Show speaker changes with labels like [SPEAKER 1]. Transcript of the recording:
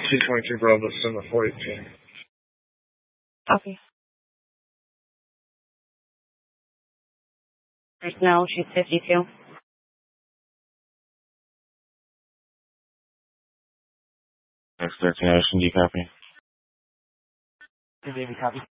[SPEAKER 1] C-22 Bravo, December 418.
[SPEAKER 2] Copy. Personnel, she's 52.
[SPEAKER 3] X-13 Ocean, do you copy?
[SPEAKER 2] Good evening, copy.